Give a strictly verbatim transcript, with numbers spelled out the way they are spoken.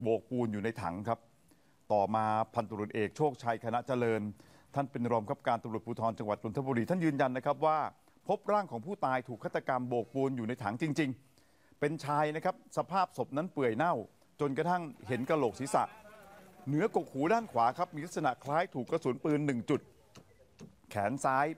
โบกปูนอยู่ในถังครับต่อมาพันตำรวจเอกโชคชัยคณะเจริญท่านเป็นรองผู้บังคับการตำรวจภูธรจังหวัดนนทบุรีท่านยืนยันนะครับว่าพบร่างของผู้ตายถูกฆาตกรรมโบกปูนอยู่ในถังจริงๆเป็นชายนะครับสภาพศพนั้นเปื่อยเน่าจนกระทั่งเห็นกะโหลกศีรษะเหนือกกหูด้านขวาครับมีลักษณะคล้ายถูกกระสุนปืนหนึ่งจุดแขนซ้าย